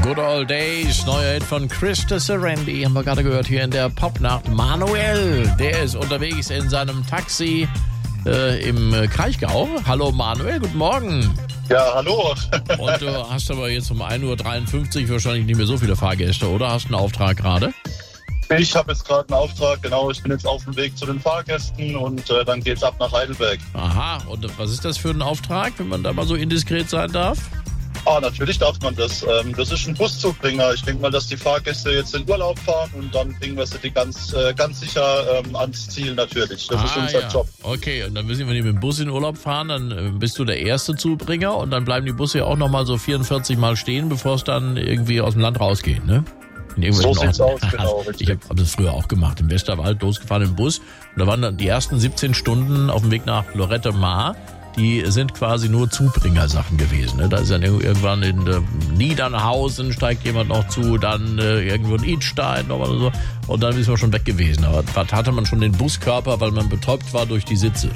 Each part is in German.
Good Old Days, neuer Hit von Krista Serendi, haben wir gerade gehört hier in der Popnacht. Manuel, der ist unterwegs in seinem Taxi im Kraichgau. Hallo Manuel, guten Morgen. Ja, hallo. Und du hast aber jetzt um 1.53 Uhr wahrscheinlich nicht mehr so viele Fahrgäste, oder? Hast du einen Auftrag gerade? Ich habe jetzt gerade einen Auftrag, genau. Ich bin jetzt auf dem Weg zu den Fahrgästen und dann geht's ab nach Heidelberg. Aha, und was ist das für ein Auftrag, wenn man da mal so indiskret sein darf? Natürlich darf man das. Das ist ein Buszubringer. Ich denke mal, dass die Fahrgäste jetzt in Urlaub fahren und dann bringen wir sie die ganz sicher ans Ziel natürlich. Das ist unser Job. Okay, und dann müssen wir mit dem Bus in Urlaub fahren, dann bist du der erste Zubringer und dann bleiben die Busse ja auch nochmal so 44 Mal stehen, bevor es dann irgendwie aus dem Land rausgeht, ne? So sieht's aus, genau. Ich habe das früher auch gemacht, im Westerwald losgefahren im Bus und da waren dann die ersten 17 Stunden auf dem Weg nach Lorette Mar. Die sind quasi nur Zubringersachen gewesen. Ne? Da ist dann irgendwann in Niedernhausen steigt jemand noch zu, dann irgendwo in Idstein noch oder so. Und dann ist man schon weg gewesen. Aber da hatte man schon den Buskörper, weil man betäubt war durch die Sitze.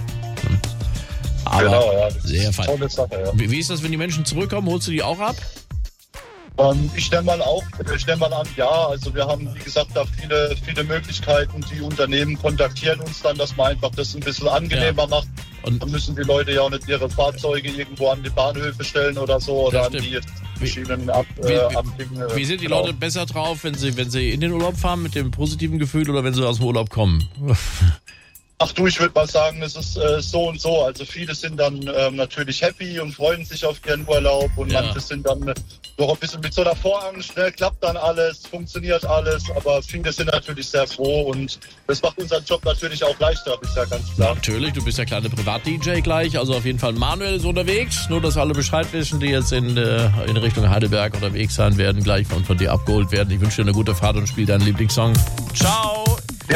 Aber genau, ja, das sehr ist eine fein. tolle Sache, ja. Wie ist das, wenn die Menschen zurückkommen? Holst du die auch ab? Ich stelle mal an, ja, also wir haben, wie gesagt, da viele Möglichkeiten. Die Unternehmen kontaktieren uns dann, dass man einfach das ein bisschen angenehmer macht. Und dann müssen die Leute ja auch nicht ihre Fahrzeuge irgendwo an die Bahnhöfe stellen oder so oder an die verschiedenen Abwegen. Wie sind die Leute besser drauf, wenn sie in den Urlaub fahren mit dem positiven Gefühl oder wenn sie aus dem Urlaub kommen? Ach du, ich würde mal sagen, es ist so und so. Also viele sind dann natürlich happy und freuen sich auf ihren Urlaub und manche sind dann noch ein bisschen mit so einer Vorangst, ne? Klappt dann alles, funktioniert alles, aber viele sind natürlich sehr froh und das macht unseren Job natürlich auch leichter, ist ja ganz klar. Natürlich, du bist ja kleine Privat-DJ gleich, also auf jeden Fall Manuel ist unterwegs, nur dass alle Bescheid wissen, die jetzt in Richtung Heidelberg unterwegs sein werden, gleich von dir abgeholt werden. Ich wünsche dir eine gute Fahrt und spiel deinen Lieblingssong. Ciao!